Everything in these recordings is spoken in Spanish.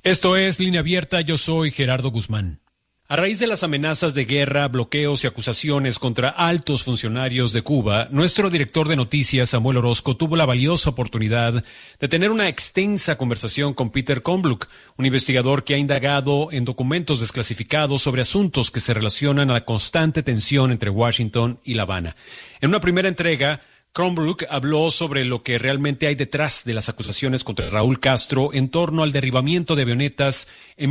Esto es Línea Abierta, yo soy Gerardo Guzmán. A raíz de las amenazas de guerra, bloqueos y acusaciones contra altos funcionarios de Cuba, nuestro director de noticias, Samuel Orozco, tuvo la valiosa oportunidad de tener una extensa conversación con Peter Kornbluh, un investigador que ha indagado en documentos desclasificados sobre asuntos que se relacionan a la constante tensión entre Washington y La Habana. En una primera entrega, Kornbluh habló sobre lo que realmente hay detrás de las acusaciones contra Raúl Castro en torno al derribamiento de avionetas en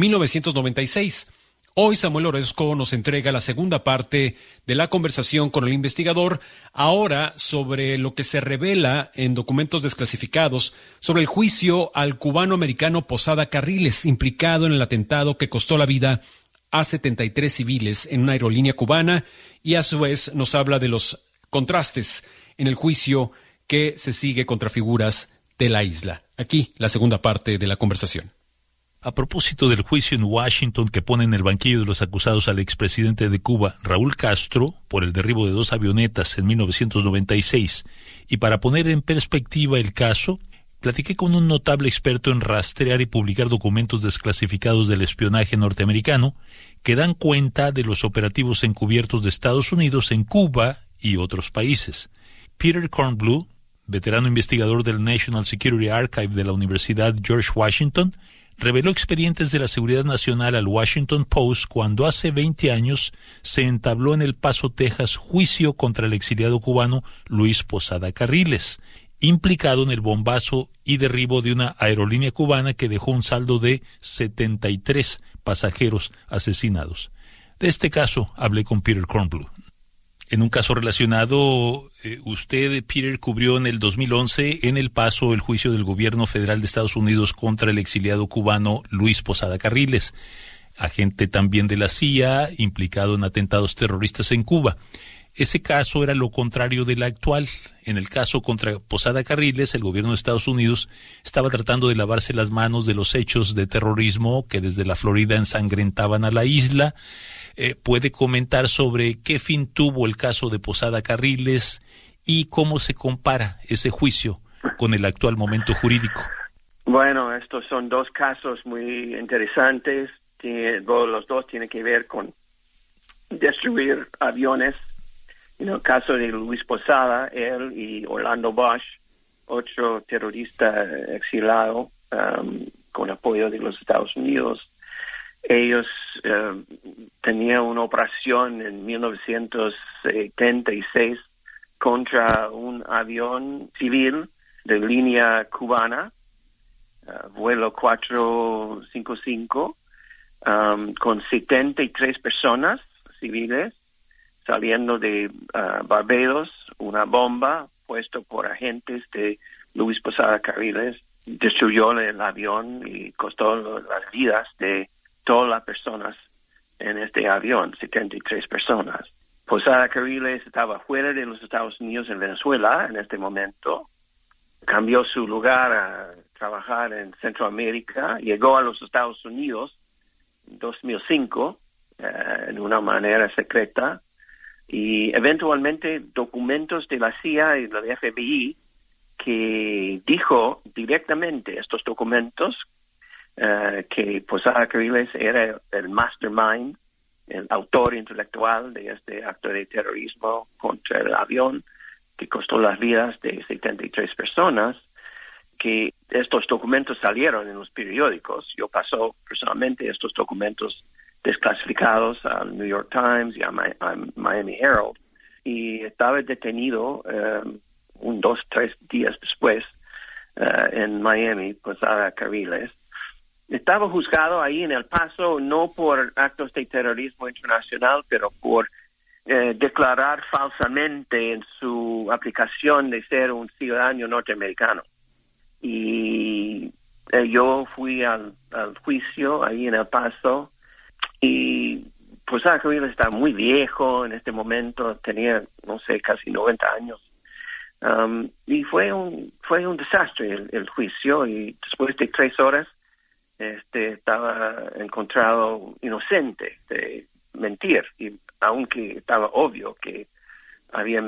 1996. Hoy Samuel Orozco nos entrega la segunda parte de la conversación con el investigador, ahora sobre lo que se revela en documentos desclasificados sobre el juicio al cubano-americano Posada Carriles, implicado en el atentado que costó la vida a 73 civiles en una aerolínea cubana, y a su vez nos habla de los contrastes en el juicio que se sigue contra figuras de la isla. Aquí la segunda parte de la conversación. A propósito del juicio en Washington que pone en el banquillo de los acusados al expresidente de Cuba, Raúl Castro, por el derribo de 2 avionetas en 1996, y para poner en perspectiva el caso, platiqué con un notable experto en rastrear y publicar documentos desclasificados del espionaje norteamericano que dan cuenta de los operativos encubiertos de Estados Unidos en Cuba y otros países. Peter Kornbluh, veterano investigador del National Security Archive de la Universidad George Washington, reveló expedientes de la seguridad nacional al Washington Post cuando hace 20 años se entabló en El Paso, Texas, juicio contra el exiliado cubano Luis Posada Carriles, implicado en el bombazo y derribo de una aerolínea cubana que dejó un saldo de 73 pasajeros asesinados. De este caso hablé con Peter Kornbluh. En un caso relacionado, usted, Peter, cubrió en el 2011 en El Paso el juicio del gobierno federal de Estados Unidos contra el exiliado cubano Luis Posada Carriles, agente también de la CIA, implicado en atentados terroristas en Cuba. Ese caso era lo contrario del actual. En el caso contra Posada Carriles, el gobierno de Estados Unidos estaba tratando de lavarse las manos de los hechos de terrorismo que desde la Florida ensangrentaban a la isla. ¿Puede comentar sobre qué fin tuvo el caso de Posada Carriles y cómo se compara ese juicio con el actual momento jurídico? Bueno, estos son 2 casos muy interesantes. Los dos tienen que ver con destruir aviones. En el caso de Luis Posada, él y Orlando Bosch, otro terrorista exilado con apoyo de los Estados Unidos, ellos tenían una operación en 1976 contra un avión civil de línea cubana, vuelo 455, con 73 personas civiles saliendo de Barbados. Una bomba puesta por agentes de Luis Posada Carriles destruyó el avión y costó las vidas de todas las personas en este avión, 73 personas. Posada Carriles estaba fuera de los Estados Unidos en Venezuela en este momento. Cambió su lugar a trabajar en Centroamérica. Llegó a los Estados Unidos en 2005 de una manera secreta. Y eventualmente documentos de la CIA y del FBI que dijo directamente estos documentos que Posada Carriles era el mastermind, el autor intelectual de este acto de terrorismo contra el avión que costó las vidas de 73 personas, que estos documentos salieron en los periódicos. Yo pasó personalmente estos documentos desclasificados al New York Times y a Miami Herald, y estaba detenido 2, 3 días después en Miami, Posada Carriles. Estaba juzgado ahí en El Paso no por actos de terrorismo internacional, pero por declarar falsamente en su aplicación de ser un ciudadano norteamericano. Y yo fui al juicio ahí en El Paso, y Posada Carriles está muy viejo en este momento, tenía, no sé, casi 90 años. Y fue un desastre el juicio, y después de 3 horas estaba encontrado inocente de mentir, y aunque estaba obvio que había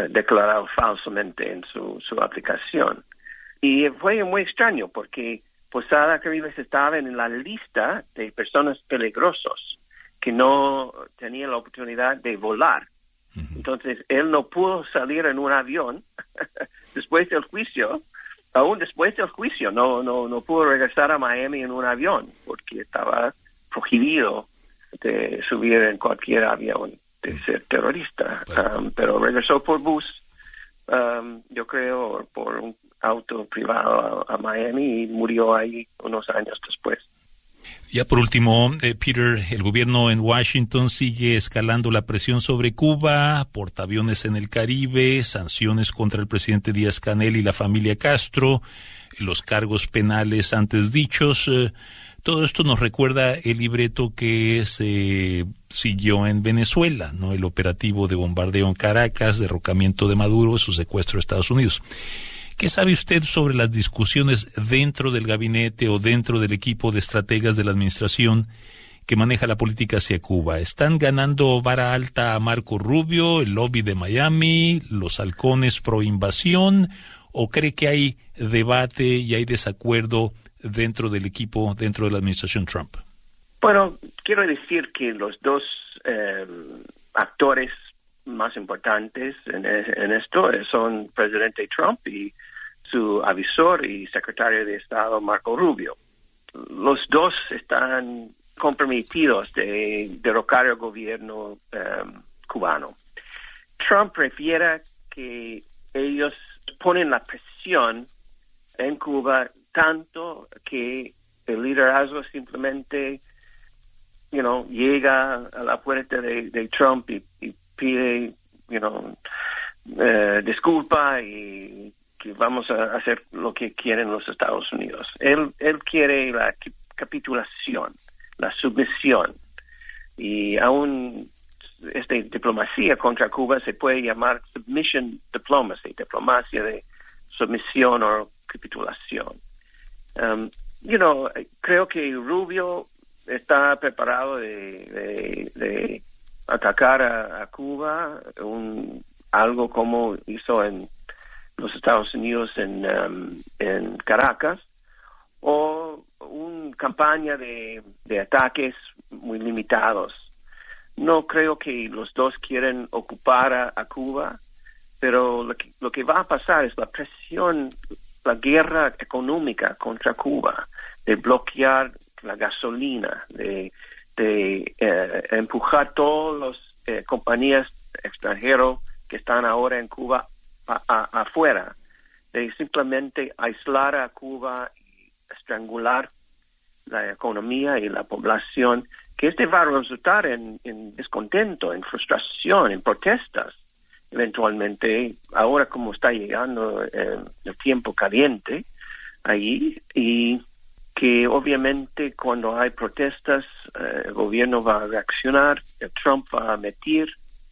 declarado falsamente en su aplicación. Y fue muy extraño porque Posada Caribes estaba en la lista de personas peligrosas que no tenían la oportunidad de volar. Entonces, él no pudo salir en un avión después del juicio. Aún después del juicio, no pudo regresar a Miami en un avión porque estaba prohibido de subir en cualquier avión de ser terrorista. Pero regresó por bus, yo creo, por un auto privado a Miami y murió ahí unos años después. Ya por último, Peter, el gobierno en Washington sigue escalando la presión sobre Cuba, portaaviones en el Caribe, sanciones contra el presidente Díaz-Canel y la familia Castro, los cargos penales antes dichos. Todo esto nos recuerda el libreto que se siguió en Venezuela, ¿no? El operativo de bombardeo en Caracas, derrocamiento de Maduro, su secuestro a Estados Unidos. ¿Qué sabe usted sobre las discusiones dentro del gabinete o dentro del equipo de estrategas de la administración que maneja la política hacia Cuba? ¿Están ganando vara alta a Marco Rubio, el lobby de Miami, los halcones pro invasión, o cree que hay debate y hay desacuerdo dentro del equipo, dentro de la administración Trump? Bueno, quiero decir que los dos actores más importantes en esto son presidente Trump y su avisor y secretario de Estado Marco Rubio. Los dos están comprometidos de derrocar el gobierno cubano. Trump prefiere que ellos ponen la presión en Cuba tanto que el liderazgo simplemente llega a la puerta de Trump y pide disculpa y que vamos a hacer lo que quieren los Estados Unidos. Él quiere la capitulación, la sumisión, y aún esta diplomacia contra Cuba se puede llamar submission diplomacy, diplomacia de sumisión o capitulación. Creo que Rubio está preparado de atacar a Cuba, algo como hizo en los Estados Unidos en Caracas, o una campaña de ataques muy limitados. No creo que los dos quieren ocupar a Cuba, pero lo que va a pasar es la presión, la guerra económica contra Cuba, de bloquear la gasolina, de empujar todas las compañías extranjeras que están ahora en Cuba afuera, de simplemente aislar a Cuba y estrangular la economía y la población, que va a resultar en descontento, en frustración, en protestas, eventualmente, ahora como está llegando el tiempo caliente allí, y que obviamente cuando hay protestas, el gobierno va a reaccionar, el Trump va a meter,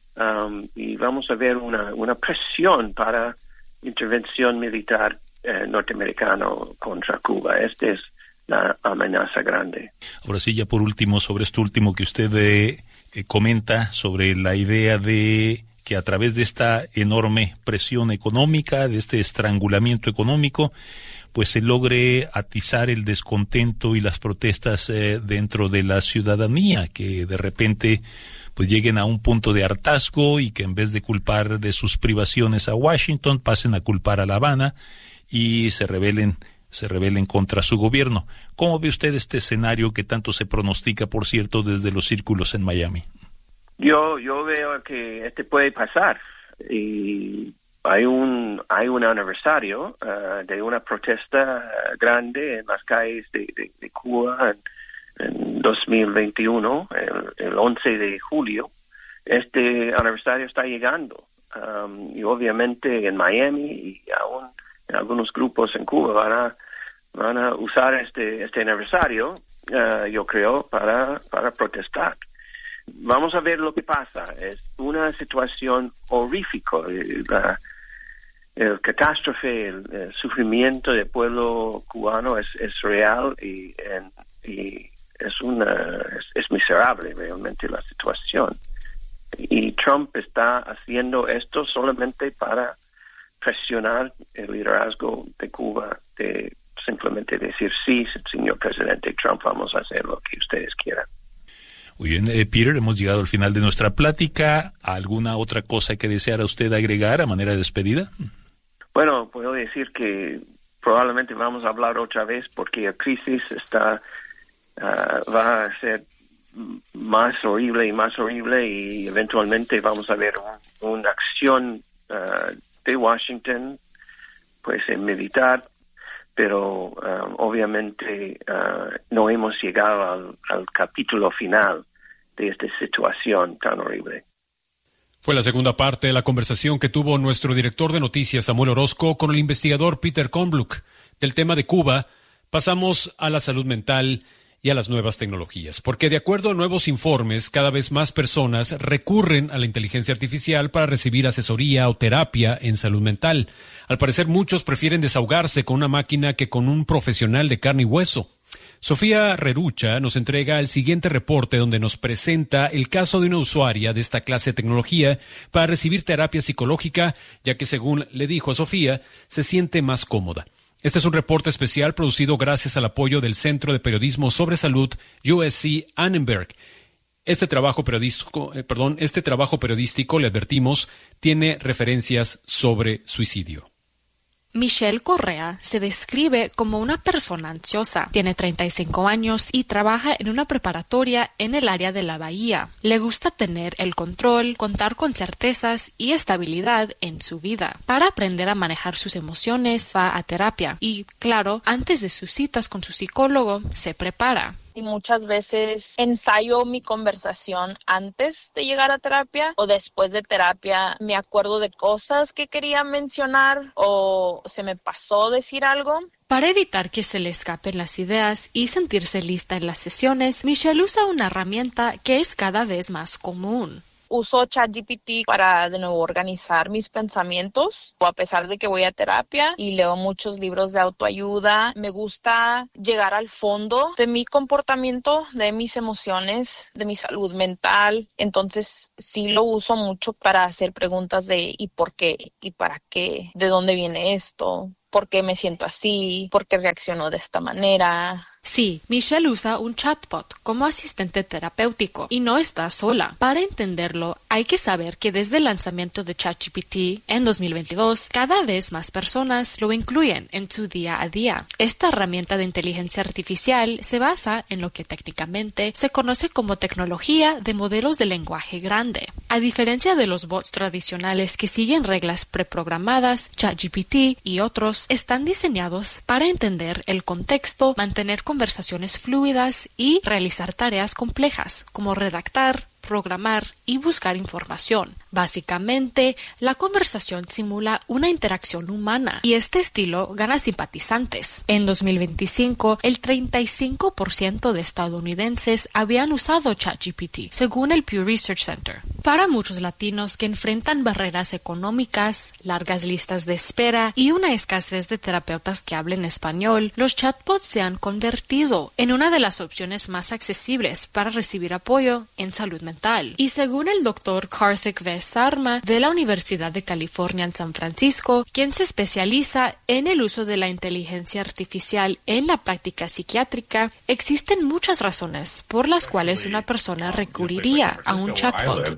y vamos a ver una presión para intervención militar norteamericana contra Cuba. Esta es la amenaza grande. Ahora sí, ya por último, sobre esto último que usted comenta, sobre la idea de que a través de esta enorme presión económica, de este estrangulamiento económico, pues se logre atizar el descontento y las protestas dentro de la ciudadanía, que de repente pues lleguen a un punto de hartazgo y que en vez de culpar de sus privaciones a Washington, pasen a culpar a La Habana y se rebelen contra su gobierno. ¿Cómo ve usted este escenario que tanto se pronostica, por cierto, desde los círculos en Miami? Yo veo que puede pasar, y hay un aniversario de una protesta grande en las calles de Cuba en 2021, el 11 de julio. Este aniversario está llegando, y obviamente en Miami y aún en algunos grupos en Cuba van a usar este aniversario, yo creo, para protestar. Vamos a ver lo que pasa. Es una situación horrífica. El catástrofe, el sufrimiento del pueblo cubano es real y es miserable realmente la situación. Y Trump está haciendo esto solamente para presionar el liderazgo de Cuba de simplemente decir sí, señor presidente Trump, vamos a hacer lo que ustedes quieran. Muy bien, Peter, hemos llegado al final de nuestra plática. ¿Alguna otra cosa que deseara usted agregar a manera de despedida? Bueno, puedo decir que probablemente vamos a hablar otra vez porque la crisis va a ser más horrible y eventualmente vamos a ver una acción de Washington, pues militar, pero obviamente no hemos llegado al capítulo final de esta situación tan horrible. Fue la segunda parte de la conversación que tuvo nuestro director de noticias, Samuel Orozco, con el investigador Peter Kornbluk. Del tema de Cuba, pasamos a la salud mental y a las nuevas tecnologías, porque de acuerdo a nuevos informes, cada vez más personas recurren a la inteligencia artificial para recibir asesoría o terapia en salud mental. Al parecer, muchos prefieren desahogarse con una máquina que con un profesional de carne y hueso. Sofía Rerucha nos entrega el siguiente reporte donde nos presenta el caso de una usuaria de esta clase de tecnología para recibir terapia psicológica, ya que según le dijo a Sofía, se siente más cómoda. Este es un reporte especial producido gracias al apoyo del Centro de Periodismo sobre Salud USC Annenberg. Este trabajo periodístico, le advertimos, tiene referencias sobre suicidio. Michelle Correa se describe como una persona ansiosa. Tiene 35 años y trabaja en una preparatoria en el área de la Bahía. Le gusta tener el control, contar con certezas y estabilidad en su vida. Para aprender a manejar sus emociones, va a terapia y, claro, antes de sus citas con su psicólogo, se prepara. Y muchas veces ensayo mi conversación antes de llegar a terapia o después de terapia. Me acuerdo de cosas que quería mencionar o se me pasó decir algo. Para evitar que se le escapen las ideas y sentirse lista en las sesiones, Michelle usa una herramienta que es cada vez más común. Uso ChatGPT para de nuevo organizar mis pensamientos, a pesar de que voy a terapia y leo muchos libros de autoayuda. Me gusta llegar al fondo de mi comportamiento, de mis emociones, de mi salud mental. Entonces sí lo uso mucho para hacer preguntas de ¿y por qué? ¿Y para qué? ¿De dónde viene esto? ¿Por qué me siento así? ¿Por qué reacciono de esta manera? Sí, Michelle usa un chatbot como asistente terapéutico y no está sola. Para entenderlo, hay que saber que desde el lanzamiento de ChatGPT en 2022, cada vez más personas lo incluyen en su día a día. Esta herramienta de inteligencia artificial se basa en lo que técnicamente se conoce como tecnología de modelos de lenguaje grande. A diferencia de los bots tradicionales que siguen reglas preprogramadas, ChatGPT y otros están diseñados para entender el contexto, mantener conversaciones fluidas y realizar tareas complejas como redactar, programar y buscar información. Básicamente, la conversación simula una interacción humana y este estilo gana simpatizantes. En 2025, el 35% de estadounidenses habían usado ChatGPT, según el Pew Research Center. Para muchos latinos que enfrentan barreras económicas, largas listas de espera y una escasez de terapeutas que hablen español, los chatbots se han convertido en una de las opciones más accesibles para recibir apoyo en salud mental. Y según el Dr. Karthik V. Sarma de la Universidad de California en San Francisco, quien se especializa en el uso de la inteligencia artificial en la práctica psiquiátrica, existen muchas razones por las cuales una persona recurriría a un chatbot.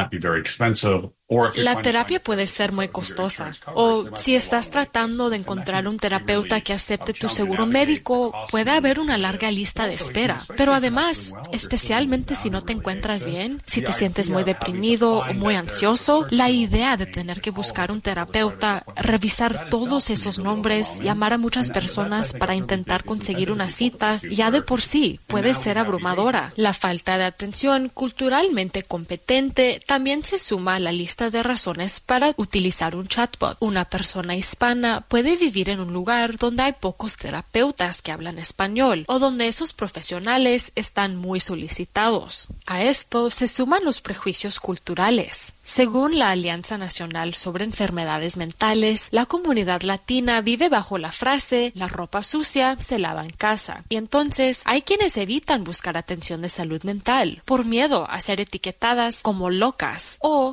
La terapia puede ser muy costosa, o si estás tratando de encontrar un terapeuta que acepte tu seguro médico, puede haber una larga lista de espera. Pero además, especialmente si no te encuentras bien, si te sientes muy deprimido o muy ansioso, la idea de tener que buscar un terapeuta, revisar todos esos nombres, llamar a muchas personas para intentar conseguir una cita, ya de por sí puede ser abrumadora. La falta de atención culturalmente competente también se suma a la lista de razones para utilizar un chatbot. Una persona hispana puede vivir en un lugar donde hay pocos terapeutas que hablan español o donde esos profesionales están muy solicitados. A esto se suman los prejuicios culturales. Según la Alianza Nacional sobre Enfermedades Mentales, la comunidad latina vive bajo la frase «la ropa sucia se lava en casa». Y entonces hay quienes evitan buscar atención de salud mental por miedo a ser etiquetadas como locas o avergonzadas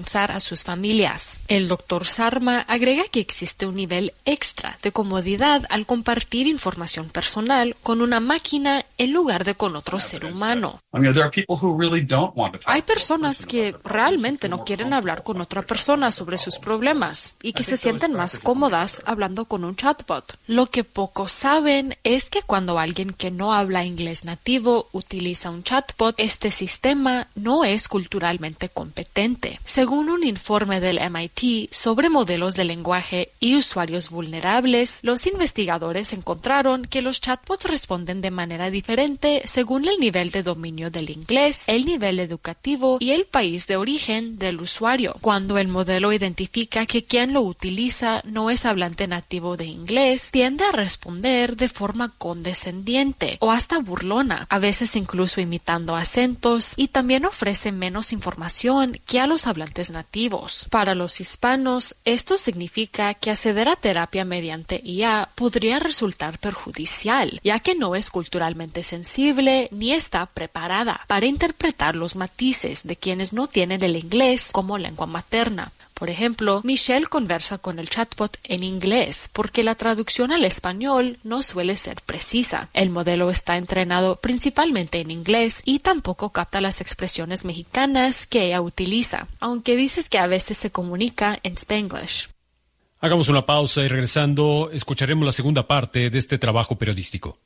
avergonzar a sus familias. El Dr. Sarma agrega que existe un nivel extra de comodidad al compartir información personal con una máquina en lugar de con otro ser humano. Hay personas que realmente no quieren hablar con otra persona sobre sus problemas y que se sienten más cómodas hablando con un chatbot. Lo que pocos saben es que cuando alguien que no habla inglés nativo utiliza un chatbot, este sistema no es culturalmente competente. Según un informe del MIT sobre modelos de lenguaje y usuarios vulnerables, los investigadores encontraron que los chatbots responden de manera diferente según el nivel de dominio del inglés, el nivel educativo y el país de origen del usuario. Cuando el modelo identifica que quien lo utiliza no es hablante nativo de inglés, tiende a responder de forma condescendiente o hasta burlona, a veces incluso imitando acentos, y también ofrece menos información que a los hablantes nativos. Para los hispanos, esto significa que acceder a terapia mediante IA podría resultar perjudicial, ya que no es culturalmente sensible ni está preparada para interpretar los matices de quienes no tienen el inglés como lengua materna. Por ejemplo, Michelle conversa con el chatbot en inglés porque la traducción al español no suele ser precisa. El modelo está entrenado principalmente en inglés y tampoco capta las expresiones mexicanas que ella utiliza, aunque dices que a veces se comunica en Spanglish. Hagamos una pausa y regresando escucharemos la segunda parte de este trabajo periodístico.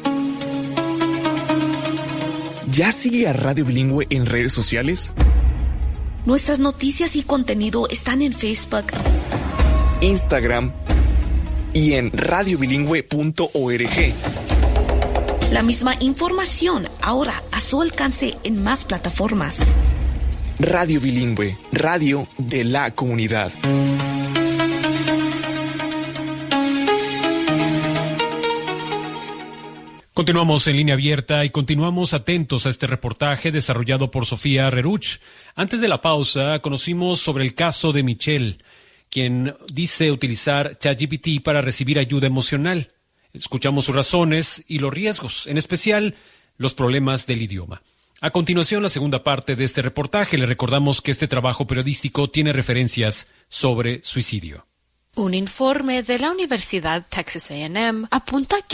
¿Ya sigue a Radio Bilingüe en redes sociales? Nuestras noticias y contenido están en Facebook, Instagram y en radiobilingüe.org. La misma información ahora a su alcance en más plataformas. Radio Bilingüe, radio de la comunidad. Continuamos en línea abierta y continuamos atentos a este reportaje desarrollado por Sofía Reruch. Antes de la pausa, conocimos sobre el caso de Michelle, quien dice utilizar ChatGPT para recibir ayuda emocional. Escuchamos sus razones y los riesgos, en especial los problemas del idioma. A continuación, la segunda parte de este reportaje. Le recordamos que este trabajo periodístico tiene referencias sobre suicidio. Un informe de la Universidad Texas A&M apunta que